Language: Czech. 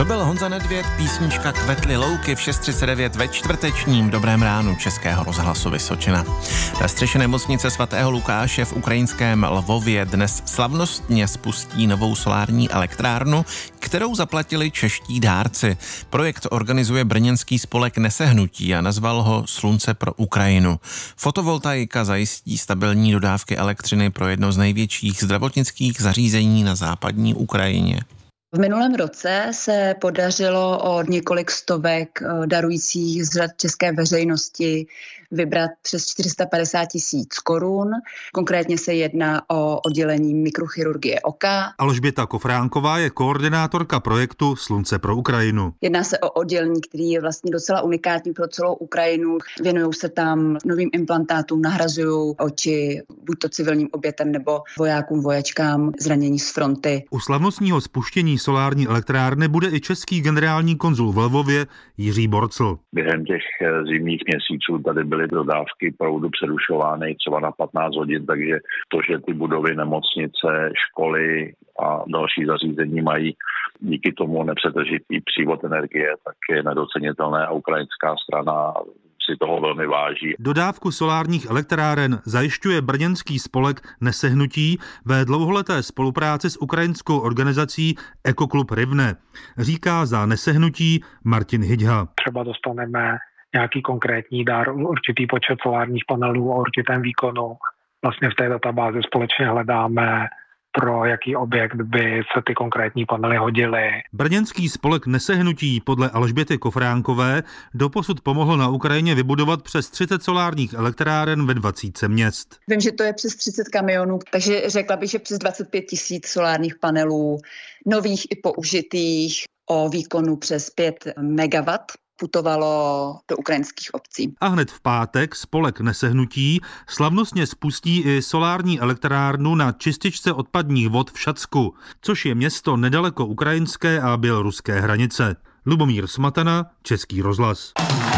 To byl Honza Nedvěd, písnička Kvetly louky v 6:39 ve čtvrtečním Dobrém ránu Českého rozhlasu Vysočina. Na střeše nemocnice svatého Lukáše v ukrajinském Lvově dnes slavnostně spustí novou solární elektrárnu, kterou zaplatili čeští dárci. Projekt organizuje brněnský spolek Nesehnutí a nazval ho Slunce pro Ukrajinu. Fotovoltaika zajistí stabilní dodávky elektřiny pro jedno z největších zdravotnických zařízení na západní Ukrajině. V minulém roce se podařilo od několik stovek darujících z řad české veřejnosti vybrat přes 450 000 korun. Konkrétně se jedná o oddělení mikrochirurgie oka. Alžběta Kofránková je koordinátorka projektu Slunce pro Ukrajinu. Jedná se o oddělení, který je vlastně docela unikátní pro celou Ukrajinu. Věnují se tam novým implantátům, nahrazují oči buď to civilním obětem nebo vojákům, vojačkám zranění z fronty. U slavnostního spuštění solární elektrárny bude i český generální konzul v Lvově Jiří Borcl. Během těch zimních měsíců tady byly dodávky proudu přerušovány třeba na 15 hodin, takže to, že ty budovy, nemocnice, školy a další zařízení mají díky tomu nepřetržitý přívod energie, tak je nedocenitelné a ukrajinská strana si toho velmi váží. Dodávku solárních elektráren zajišťuje brněnský spolek Nesehnutí ve dlouholeté spolupráci s ukrajinskou organizací Ekoklub Rivne. Říká za Nesehnutí Martin Hyďha. Třeba dostaneme nějaký konkrétní dar, určitý počet solárních panelů o určitém výkonu. Vlastně v té databázi společně hledáme, pro jaký objekt by se ty konkrétní panely hodily. Brněnský spolek Nesehnutí podle Alžběty Kofránkové doposud pomohl na Ukrajině vybudovat přes 30 solárních elektráren ve 20 měst. Vím, že to je přes 30 kamionů, takže řekla bych, že přes 25 000 solárních panelů, nových i použitých, o výkonu přes 5 megawatt putovalo do ukrajinských obcí. A hned v pátek spolek Nesehnutí slavnostně spustí i solární elektrárnu na čističce odpadních vod v Šacku, což je město nedaleko ukrajinské a běloruské hranice. Lubomír Smatana, Český rozhlas.